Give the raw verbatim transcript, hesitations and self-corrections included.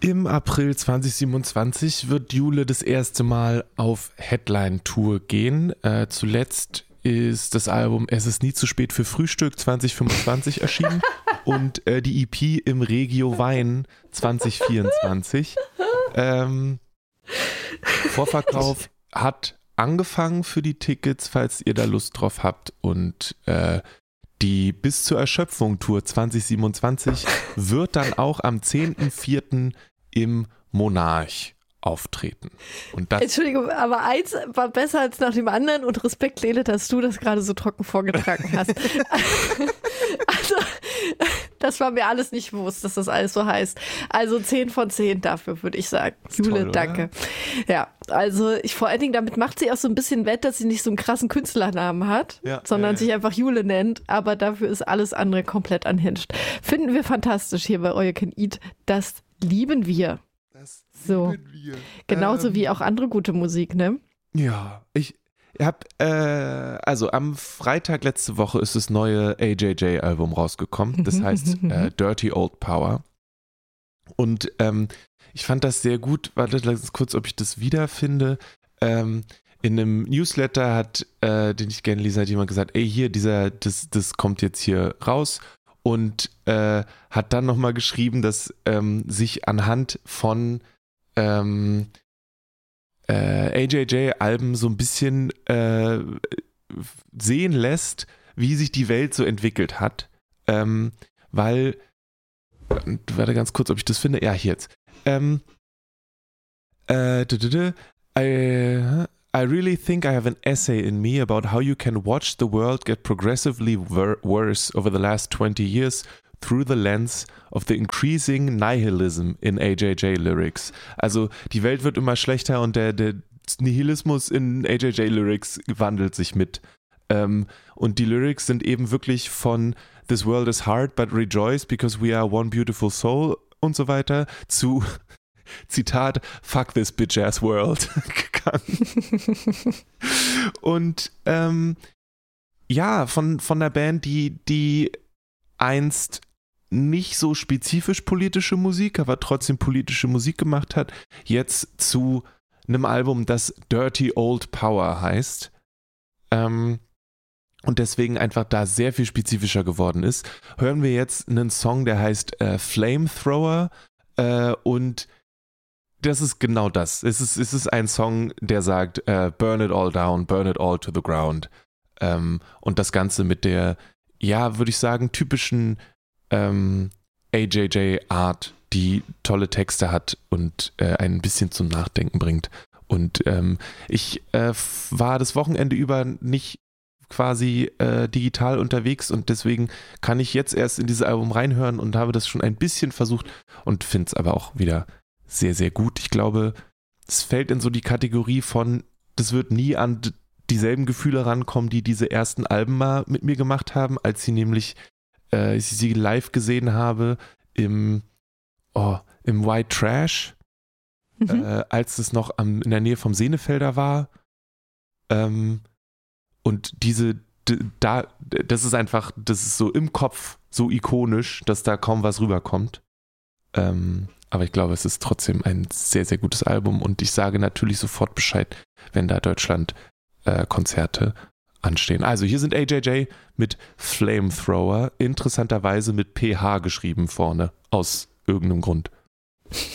Im April zwanzig siebenundzwanzig wird Jule das erste Mal auf Headline-Tour gehen. Äh, zuletzt ist das Album Es ist nie zu spät für Frühstück zwanzig fünfundzwanzig erschienen und äh, die E P im Regio Wein zwanzig vierundzwanzig. Ähm, Vorverkauf hat angefangen für die Tickets, falls ihr da Lust drauf habt, und äh, die Bis zur Erschöpfung Tour zwanzig siebenundzwanzig wird dann auch am zehnten vierten im Monarch auftreten. Und das Entschuldigung, aber eins war besser als nach dem anderen und Respekt, Lele, dass du das gerade so trocken vorgetragen hast. Also, das war mir alles nicht bewusst, dass das alles so heißt. Also zehn von zehn dafür, würde ich sagen. Jule, toll, danke. Ja, also ich vor allen Dingen, damit macht sie auch so ein bisschen wett, dass sie nicht so einen krassen Künstlernamen hat, Ja, sondern äh. sich einfach Jule nennt, aber dafür ist alles andere komplett unhinged. Finden wir fantastisch hier bei All You Can Eat. Das lieben wir. Das So. lieben wir. Genauso Ähm, wie auch andere gute Musik, ne? Ja, ich habe, äh, also am Freitag letzte Woche ist das neue A J J-Album rausgekommen. Das heißt äh, Dirty Old Power. Und ähm, ich fand das sehr gut. Warte, lass kurz, ob ich das wiederfinde. Ähm, in einem Newsletter hat, äh, den ich gerne lese, hat jemand gesagt, ey, hier, dieser, das, das kommt jetzt hier raus. Und äh, hat dann nochmal geschrieben, dass ähm, sich anhand von ähm, äh, A J J-Alben so ein bisschen äh, sehen lässt, wie sich die Welt so entwickelt hat. Ähm, weil, warte ganz kurz, ob ich das finde. Ja, hier jetzt. Ähm, äh, I, I really think I have an essay in me about how you can watch the world get progressively wor- worse over the last twenty years through the lens of the increasing nihilism in A J J lyrics. Also die Welt wird immer schlechter und der, der Nihilismus in A J J Lyrics wandelt sich mit. Ähm, und die Lyrics sind eben wirklich von This world is hard but rejoice because we are one beautiful soul und so weiter zu Zitat, fuck this bitch ass world gegangen. Und ähm, ja, von, von der Band, die, die einst nicht so spezifisch politische Musik, aber trotzdem politische Musik gemacht hat, jetzt zu einem Album, das Dirty Old Power heißt. Ähm, und deswegen einfach da sehr viel spezifischer geworden ist. Hören wir jetzt einen Song, der heißt äh, Flamethrower äh, und das ist genau das. Es ist, es ist ein Song, der sagt, äh, burn it all down, burn it all to the ground. Ähm, und das Ganze mit der, ja, würde ich sagen, typischen ähm, A J J-Art, die tolle Texte hat und äh, ein bisschen zum Nachdenken bringt. Und ähm, ich äh, war das Wochenende über nicht quasi äh, digital unterwegs und deswegen kann ich jetzt erst in dieses Album reinhören und habe das schon ein bisschen versucht und finde es aber auch wieder sehr, sehr gut. Ich glaube, es fällt in so die Kategorie von, das wird nie an d- dieselben Gefühle rankommen, die diese ersten Alben mal mit mir gemacht haben, als sie nämlich, äh, ich sie live gesehen habe im, oh, im White Trash, mhm. äh, als es noch am, in der Nähe vom Senefelder war. Ähm, und diese, d- da, das ist einfach, das ist so im Kopf so ikonisch, dass da kaum was rüberkommt. Ähm, Aber ich glaube, es ist trotzdem ein sehr, sehr gutes Album und ich sage natürlich sofort Bescheid, wenn da Deutschland äh, Konzerte anstehen. Also hier sind A J J mit Flamethrower, interessanterweise mit P H geschrieben vorne, aus irgendeinem Grund.